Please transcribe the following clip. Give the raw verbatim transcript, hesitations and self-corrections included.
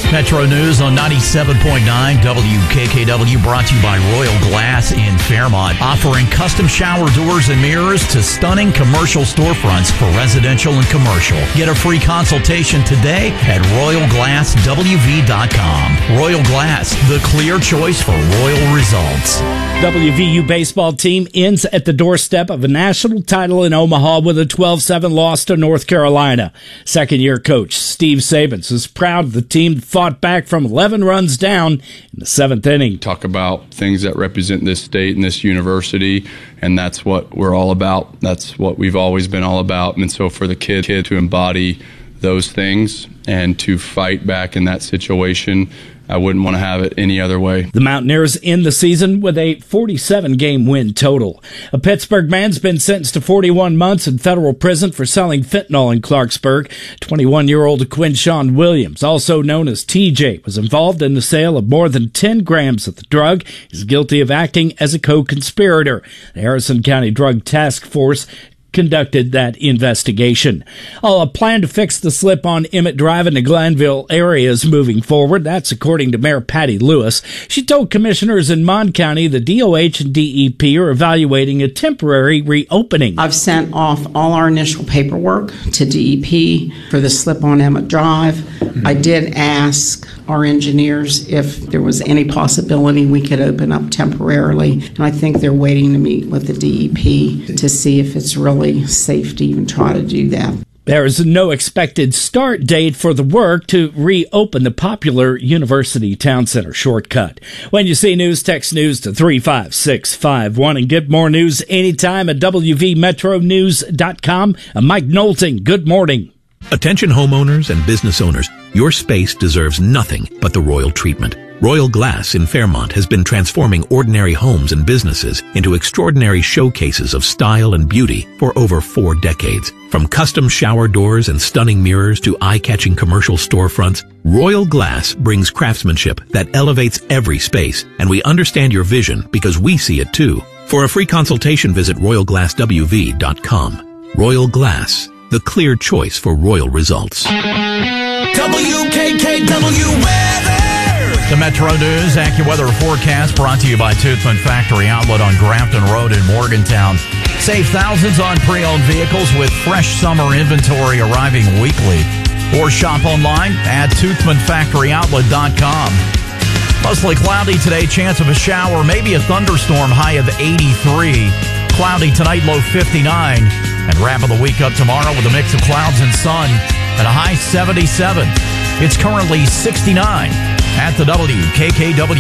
Metro News on ninety-seven point nine W K K W, brought to you by Royal Glass in Fairmont, offering custom shower doors and mirrors to stunning commercial storefronts for residential and commercial. Get a free consultation today at royal glass w v dot com. Royal Glass, the clear choice for royal results. W V U baseball team ends at the doorstep of a national title in Omaha with a twelve seven loss to North Carolina. Second-year coach Steve Sabins is proud the team fought back from eleven runs down in the seventh inning. Talk about things that represent this state and this university, and that's what we're all about. That's what we've always been all about. And so for the kid, kid to embody those things and to fight back in that situation, I wouldn't want to have it any other way. The Mountaineers end the season with a forty-seven game win total. A Pittsburgh man's been sentenced to forty-one months in federal prison for selling fentanyl in Clarksburg. twenty-one-year-old Quinshawn Williams, also known as T J, was involved in the sale of more than ten grams of the drug. He's guilty of acting as a co-conspirator. The Harrison County Drug Task Force conducted that investigation. Oh, a plan to fix the slip on Emmett Drive in the Glanville area is moving forward. That's according to Mayor Patty Lewis. She told commissioners in Mon County the D O H and D E P are evaluating a temporary reopening. I've sent off all our initial paperwork to D E P for the slip on Emmett Drive. Mm-hmm. I did ask our engineers if there was any possibility we could open up temporarily, and I think they're waiting to meet with the D E P to see if it's really safe to even try to do that. There is no expected start date for the work to reopen the popular University Town Center shortcut. When you see news, text news to three five six five one and get more news anytime at w v metro news dot com. I'm Mike Knowlton. Good morning. Attention homeowners and business owners, your space deserves nothing but the royal treatment. Royal Glass in Fairmont has been transforming ordinary homes and businesses into extraordinary showcases of style and beauty for over four decades. From custom shower doors and stunning mirrors to eye-catching commercial storefronts, Royal Glass brings craftsmanship that elevates every space, and we understand your vision because we see it too. For a free consultation, visit royal glass w v dot com. Royal Glass, the clear choice for royal results. W K K W weather. The Metro News AccuWeather forecast brought to you by Toothman Factory Outlet on Grafton Road in Morgantown. Save thousands on pre-owned vehicles with fresh summer inventory arriving weekly. Or shop online at toothman factory outlet dot com. Mostly cloudy today, chance of a shower, maybe a thunderstorm, high of eighty-three. Cloudy tonight, low fifty-nine. And wrapping the week up tomorrow with a mix of clouds and sun at a high seventy-seven. It's currently sixty-nine at the W K K W